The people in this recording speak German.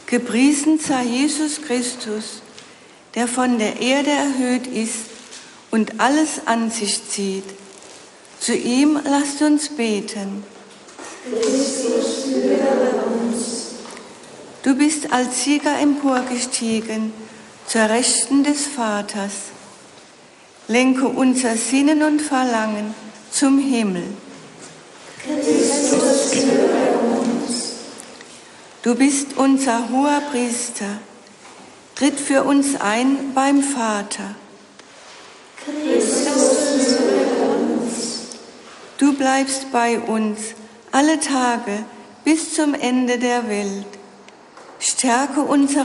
Gepriesen sei Jesus Christus, der von der Erde erhöht ist und alles an sich zieht. Zu ihm lasst uns beten. Christus, höre uns. Du bist als Sieger emporgestiegen zur Rechten des Vaters. Lenke unser Sinnen und Verlangen zum Himmel. Christus, höre uns. Du bist unser hoher Priester. Tritt für uns ein beim Vater. Christus, höre uns. Du bleibst bei uns alle Tage bis zum Ende der Welt. Stärke unsere